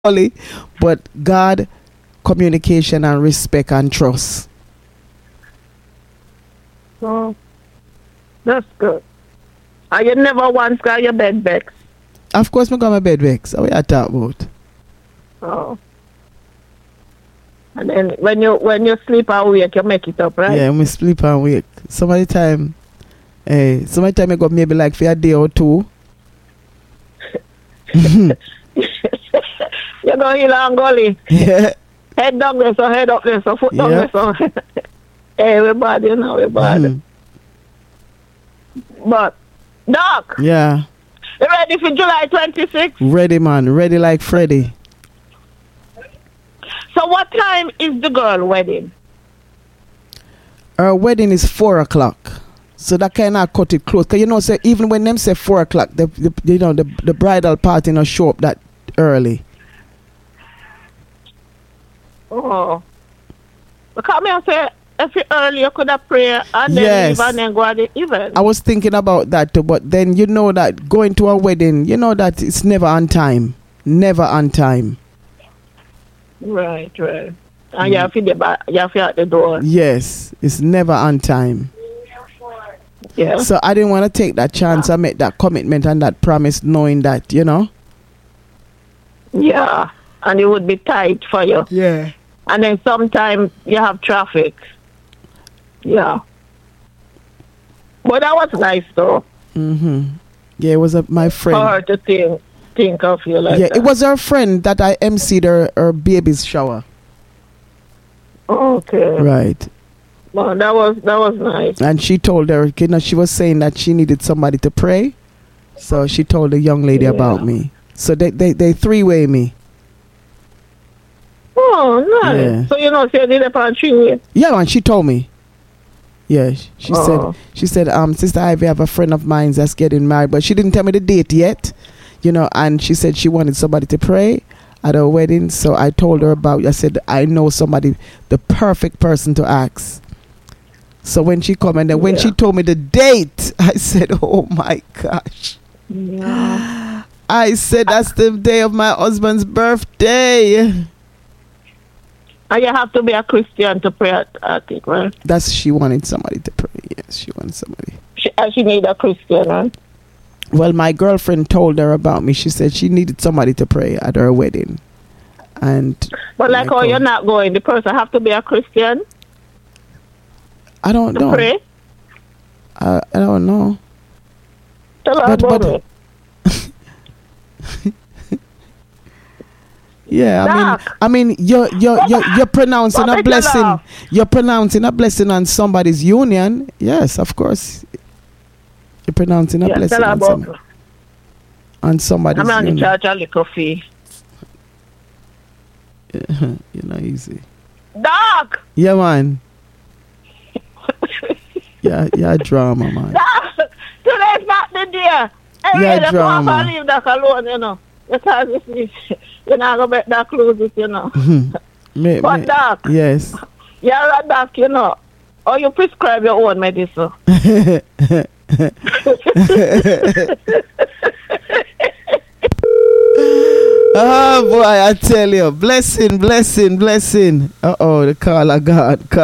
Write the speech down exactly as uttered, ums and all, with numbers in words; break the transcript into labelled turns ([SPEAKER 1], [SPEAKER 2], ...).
[SPEAKER 1] Only, but God, communication and respect and trust.
[SPEAKER 2] So that's good. And you never once got your bed vex.
[SPEAKER 1] Of course, me got my bed vex. What you talk about?
[SPEAKER 2] Oh. And then when you when you sleep and wake, you make it up, right?
[SPEAKER 1] Yeah, me sleep and wake. Some of the time, eh, some of the time I got maybe like for a day or two.
[SPEAKER 2] You go in and gully.
[SPEAKER 1] Yeah.
[SPEAKER 2] Head down there, so head up there, so foot down
[SPEAKER 1] Yeah.
[SPEAKER 2] there, so. Hey, we bad, you know, we bad.
[SPEAKER 1] Mhm.
[SPEAKER 2] But, Doc,
[SPEAKER 1] Yeah.
[SPEAKER 2] you ready for July twenty-sixth?
[SPEAKER 1] Ready, man. Ready like Freddy.
[SPEAKER 2] So what time is the girl wedding?
[SPEAKER 1] Our wedding is four o'clock. So that kind of cut it close. Cause you know, say even when them say four o'clock, the, the you know the the bridal party not show up that early.
[SPEAKER 2] Oh. Because me I say, if you early, you could have prayer and then
[SPEAKER 1] Yes.
[SPEAKER 2] leave and then go at the event.
[SPEAKER 1] I was thinking about that too, but then you know that going to a wedding, you know that it's never on time. Never on time.
[SPEAKER 2] Right, right. And you have to be back, you have to at the door.
[SPEAKER 1] Yes, it's never on time.
[SPEAKER 2] Yeah.
[SPEAKER 1] So I didn't want to take that chance. I made that commitment and that promise knowing that, you know.
[SPEAKER 2] Yeah. And it would be tight for you.
[SPEAKER 1] Yeah.
[SPEAKER 2] And then sometimes you have traffic. Yeah. But that was nice though.
[SPEAKER 1] Mm-hmm. Yeah, it was a, my friend.
[SPEAKER 2] For her to think think of you like
[SPEAKER 1] yeah,
[SPEAKER 2] that.
[SPEAKER 1] it was her friend that I emceed her, her baby's shower.
[SPEAKER 2] Okay.
[SPEAKER 1] Right.
[SPEAKER 2] Well, that was that was nice.
[SPEAKER 1] And she told her, you know, she was saying that she needed somebody to pray. So she told the young lady
[SPEAKER 2] Yeah.
[SPEAKER 1] about me. So they, they, they three-way me.
[SPEAKER 2] Oh, nice.
[SPEAKER 1] Yeah.
[SPEAKER 2] So you know, she did it on three.
[SPEAKER 1] Yeah, and she told me. Yeah, sh- she
[SPEAKER 2] Oh.
[SPEAKER 1] said, she said, um, Sister Ivy, I have a friend of mine that's getting married, but she didn't tell me the date yet, you know, and she said she wanted somebody to pray at her wedding. So I told her about, I said, I know somebody, the perfect person to ask. So when she come and then when
[SPEAKER 2] Yeah.
[SPEAKER 1] she told me the date, I said, oh my gosh.
[SPEAKER 2] Yeah.
[SPEAKER 1] I said, that's the day of my husband's birthday.
[SPEAKER 2] And you have to be a Christian to pray at, at it, right?
[SPEAKER 1] That's, she wanted somebody to pray. Yes, she wanted somebody.
[SPEAKER 2] She, and she need a Christian, right?
[SPEAKER 1] Well, my girlfriend told her about me. She said she needed somebody to pray at her wedding. And
[SPEAKER 2] But like,
[SPEAKER 1] like,
[SPEAKER 2] oh,
[SPEAKER 1] oh.
[SPEAKER 2] you're not going. The person have to be a Christian
[SPEAKER 1] I don't
[SPEAKER 2] to
[SPEAKER 1] know.
[SPEAKER 2] pray.
[SPEAKER 1] I, I don't know.
[SPEAKER 2] Tell her
[SPEAKER 1] But-
[SPEAKER 2] about
[SPEAKER 1] but-
[SPEAKER 2] it.
[SPEAKER 1] Yeah, I mean,
[SPEAKER 2] Doc.
[SPEAKER 1] I mean, you're you're you're, you're pronouncing
[SPEAKER 2] What
[SPEAKER 1] a
[SPEAKER 2] make you
[SPEAKER 1] blessing.
[SPEAKER 2] laugh?
[SPEAKER 1] You're pronouncing a blessing on somebody's union. Yes, of course. You're pronouncing a
[SPEAKER 2] Yeah,
[SPEAKER 1] blessing
[SPEAKER 2] tell her
[SPEAKER 1] on,
[SPEAKER 2] about
[SPEAKER 1] some,
[SPEAKER 2] it.
[SPEAKER 1] on somebody's
[SPEAKER 2] I'm only
[SPEAKER 1] union.
[SPEAKER 2] charge a little fee.
[SPEAKER 1] You're not easy.
[SPEAKER 2] Doc!
[SPEAKER 1] Yeah, man. Yeah, yeah, drama, man.
[SPEAKER 2] Doc! Today's not the day. Hey,
[SPEAKER 1] Yeah,
[SPEAKER 2] you don't
[SPEAKER 1] drama.
[SPEAKER 2] have to leave that alone, you know. Because you see, you're not going to make that close it, you know.
[SPEAKER 1] Me-
[SPEAKER 2] But
[SPEAKER 1] me-
[SPEAKER 2] Doc,
[SPEAKER 1] yes.
[SPEAKER 2] you're a doc, you know. Or you prescribe your own medicine.
[SPEAKER 1] Oh boy, I tell you, blessing, blessing, blessing. Uh oh, the call of God.